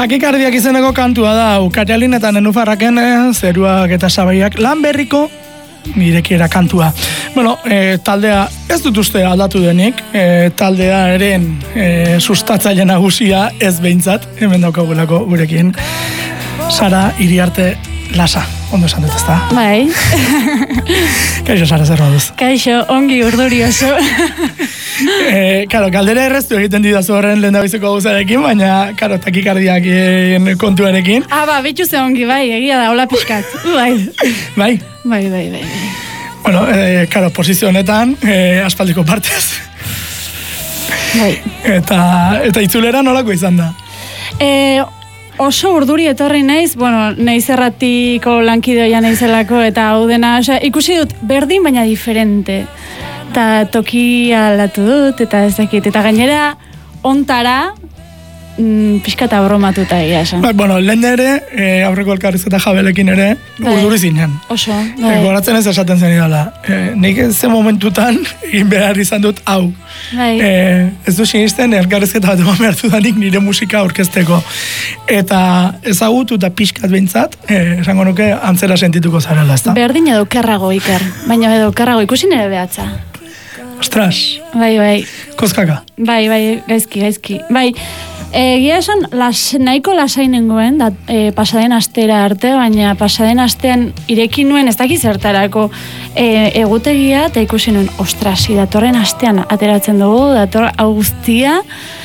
Takikardiak izeneko kantua da, Katalin eta Nenufarraken zeruak eta sabaiak lan berriko irekiera kantua. Bueno, taldea ez dut uste aldatu denik, taldearen sustatzaile nagusia ez behintzat, hemen daukagulako gurekin, Sara Iriarte Lasa, ondo esan dut ezta? Bai. Kaixo, Sara, zer moduz? Kaixo, ongi urduri oso. Karo, galdera erreztu egiten didazu horren lehen dabizeko gauzarekin, baina, karo, takikardiak kontuarekin. Bitxu ze ongi, bai, egia da, hola pixkat. Bai. Bai? Bai. Bueno, karo, posizio honetan, aspaldiko partez. Bai. Eta itzulera nolako izan da? Oso urduri etorri naiz, naiz erratiko lankideoia naizelako, eta hau dena, ikusi dut berdin baina diferente. Eta tokia aldatu dut, eta ez dakit. Eta gainera, ontara, pixka eta bromatuta egia esan. Bueno, lehen ere, aurreko elkarrizketa jabelekin ere, urduri zinen. Oso. Goratzen ez esaten zen idala. Nik ze momentutan, egin behar izan dut, hau. Ez du sinisten, elkarrizketa bat eman behar dudanik nire musika orkesteko. Eta ezagutu eta pixkat behintzat, esango nuke antzera sentituko zarela, ezta? Berdin edo kerrago, Iker. Baina edo kerrago ikusi nire behatza. Ostras. Bai. Kozkaka. Bai, gaizki. Bai, egia esan nahiko lasai nengoen, pasaden astera arte, baina pasaden astean ireki nuen ez dakiz zertarako egutegia, eta ikusi nuen, ostrasi, datorren astean ateratzen dugu, dator guztia,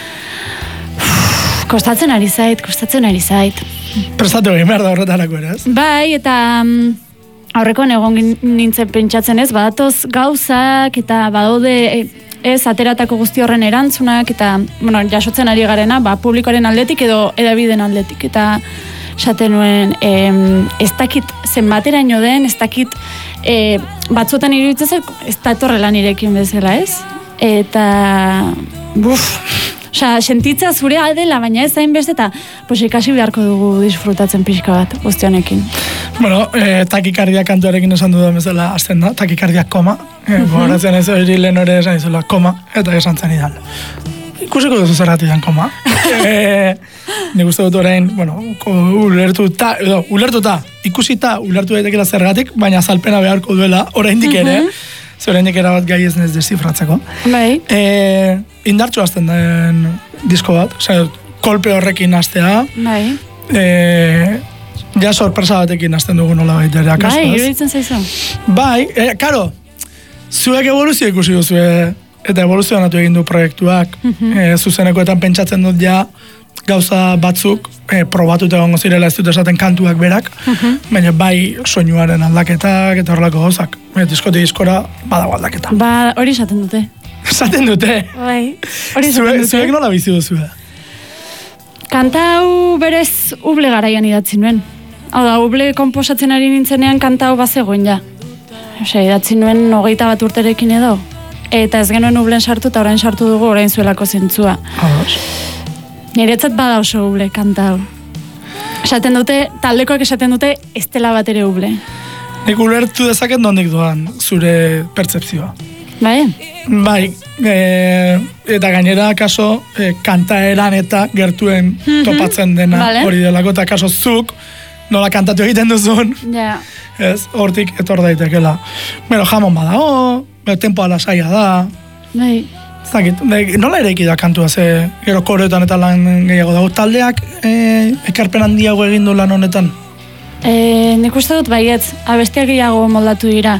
kostatzen ari zait. Prestatu egin behar da horretarako ere, ez? Bai, eta aurrekoan egon nintzen pentsatzen ez, badatoz gauzak, eta badaude ez ateratako guzti horren erantzunak, eta jasotzen ari garena, publikoaren aldetik edo edabideen aldetik, eta esaten nuen, ez dakit zenbateraino den, ez dakit batzuetan iruditzen ez da etorrela nirekin bezala, ez? Eta, sentitza zure aldela, baina ez hainbeste, eta ikasi beharko dugu disfrutatzen pixka bat guztionekin. Bueno, takikardia kantuarekin esan dudan bezala azten da, takikardiak koma, goratzen ez hori lehen hori esan izula koma, eta esan zen idan. Ikusiko duzu zerratidan koma. Nik uste dut orain, ulertuta, ikusita ulertu daitekela zergatik, baina azalpena beharko duela, oraindik ere, oraindik erabat gai ez nez desifratzeko. Bai. Indartxo azten den disko bat, kolpe horrekin aztea. Bai. Ja sorpresa batekin hasten dugu nola baita ere, akaso, Bai, iruditzen zaizu. Bai, karo, zuek evoluzio ikusi duzu, eta evoluzionatu egin du proiektuak, zuzenekoetan pentsatzen dut ja gauza batzuk probatuta egongo zirela ez dut esaten kantuak berak, baina bai soinuaren aldaketak eta horrelako gauzak. Diskotik diskora badago aldaketa. Hori esaten dute. Esaten dute? Bai, hori esaten dute. Zuek nola bizi duzu? Kanta hau berez uble garaian idatzi nuen. Hau da, uble komposatzen ari nintzenean kanta hau bazegoen ja. Idatzi nuen 21 urterekin edo. Eta ez genuen ublen sartu eta orain sartu dugu orain zuelako zentzua. Niretzat bada oso uble kanta hau. Esaten dute, taldekoak esaten dute, ez dela bat ere uble. Nik ulertu dezaket nondik doan zure pertzepzioa. Bai? Bai, eta gainera kaso kantaeran eta gertuen topatzen dena hori delako, eta kaso zuk nola kantatu egiten duzun, hortik etor daitekela. Jamon badago, tempoa lasaia da. Bai. Nola eraiki da kantua, gero koreotan eta lan gehiago dago. Taldeak ekarpen handiago egin du lan honetan? Nik uste dut baietz, abestiak gehiago moldatu dira.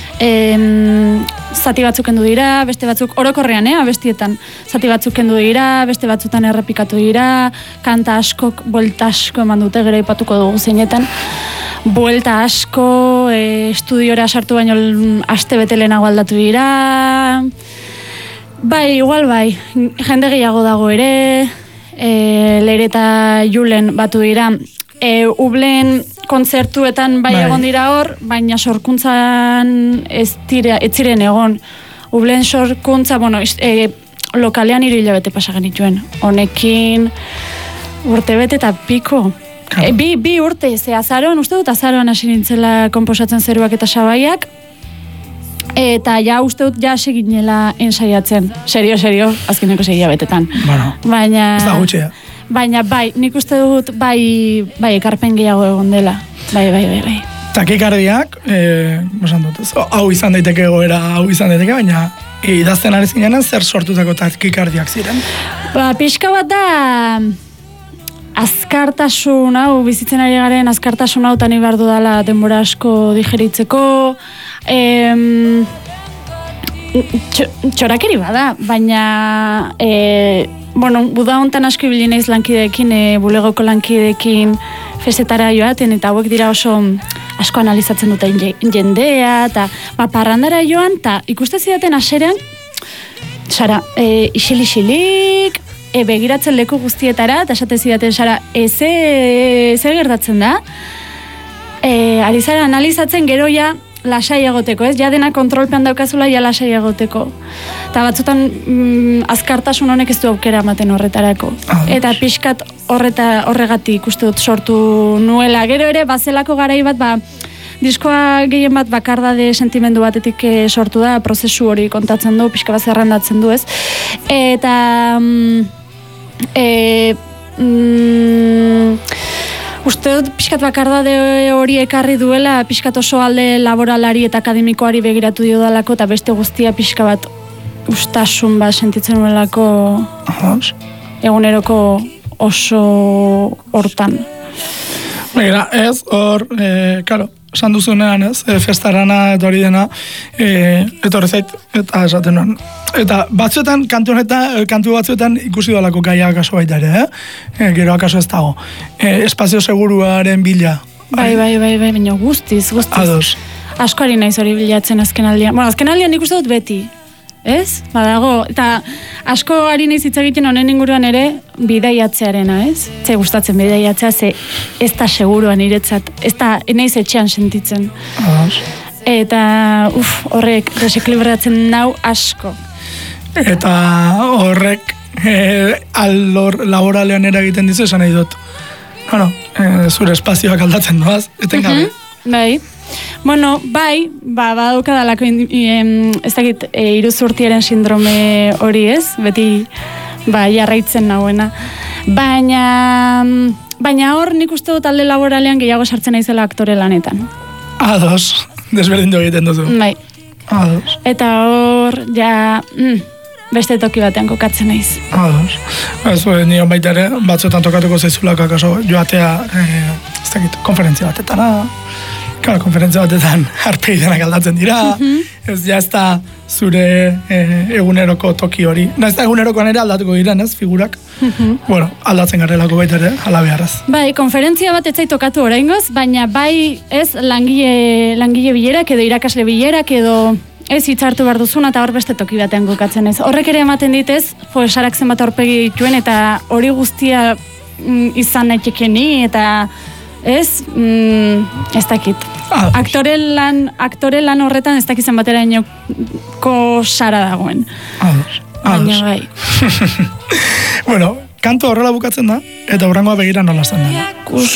Zati batzuk kendu dira, beste batzuk orokorrean, abestietan. Zati batzuk kendu dira, beste batzutan errepikatu dira, kanta askok, buelta asko eman dute, gero ipatuko dugu zeinetan. Buelta asko, estudiora sartu baino aste bete lehenago aldatu dira. Bai, igual bai, jende gehiago dago ere, Leire eta Julen batu dira. Ublen kontzertuetan bai egon dira hor, baina sorkuntzan ez ziren egon. Ublen sorkuntza, lokalean 3 hilabete pasa genituen. Honekin urtebete eta piko. Bi urte, azaroan, uste dut azaroan hasi nintzela konposatzen zeruak eta sabaiak, eta ja uste dut ja seginela ensaiatzen. Serio, azkeneko 6 hilabetetan. Baina... Ez da gutxea. Baina bai, nik uste dut bai ekarpen gehiago egon dela. Bai. Takikardiak, esan dut, hau izan daiteke egoera, hau izan daiteke, baina idazten ari zinean zer sortutako takikardiak ziren? Pixka bat da azkartasun hau, bizitzen ari garen azkartasun hau tani behar dudala denbora asko digeritzeko, txorakeri bada, baina buda hontan asko ibili naiz lankideekin, bulegoko lankideekin festetara joaten, eta hauek dira oso asko analizatzen duten jendea, eta parrandara joan, eta ikuste zidaten aserean, Sara, isil-isilik, begiratzen leku guztietara, eta esate zidaten, Sara, zer gertatzen da? Ari zara analizatzen gero ja lasai egoteko, ez? Ja dena kontrolpean daukazula, ja lasai egoteko. Eta batzutan azkartasun honek ez du aukera ematen horretarako. Eta pixkat horregatik uste dut sortu nuela. Gero ere, bazelako garai bat, diskoa gehien bat bakardade sentimendu batetik sortu da, prozesu hori kontatzen du, pixka bat zerrendatzen du, ez? Eta uste dut pixkat bakardade hori ekarri duela, pixkat oso alde laboralari eta akademikoari begiratu diodalako, eta beste guztia pixka bat ustasun bat sentitzen nuelako eguneroko oso hortan. Begira, ez, hor, karo, esan duzunean, ez, festarana eta hori dena, etorri zait, eta esaten nuen. Eta batzuetan, kantu batzuetan ikusi dolako gaia akaso baita ere, gero akaso ez dago. Espazio seguruaren bila. Bai, baina guztiz. Ados. Asko ari naiz hori bilatzen azken aldian. Bueno, azken aldian nik uste dut beti, ez? Badago, eta asko ari naiz hitz egiten honen inguruan ere bidaiatzearena, ez? Ze gustatzen bidaiatzea, ze ez da seguruan iretzat, ez da naiz etxean sentitzen. Ados. Eta, horrek desekilibratzen nau asko. Eta horrek alor laboralean eragiten dizu esan nahi dut. Bueno, zure espazioak aldatzen doaz, etengabe. Bai. Bueno, bai, badaukadalako ez dakit iruzurtiaren sindrome hori, ez? Beti jarraitzen nagoena. Baina hor nik uste dut alde laboralean gehiago sartzen naizela aktore lanetan. Ados, desberdindu egiten duzu. Bai. Ados. Eta hor, ja, beste toki batean kokatzen naiz. Ados. Ez, nion baita ere, batzuetan tokatuko zaizulak akaso joatea, ez dakit, konferentzia batetara. Claro, konferentzia batetan arpegi denak aldatzen dira, ez da zure eguneroko toki hori. Ez da egunerokoan ere aldatuko diren, ez, figurak. Bueno, aldatzen garelako baita ere, ala beharraz. Bai, konferentzia bat ez zait tokatu oraingoz, baina bai ez langile bilerak edo irakasle bilerak edo ez hitzartu behar duzun eta hor beste toki batean kokatzen ez. Horrek ere ematen ditez, Sarak zenbat aurpegi dituen eta hori guztia izan nahikekeni eta ez, ez dakit. Aktore lan horretan ez dakizan batera inoko Sara dagoen. Baina bai. Bueno, kanto horrela bukatzen da, eta hurrengoa begira nola zen da.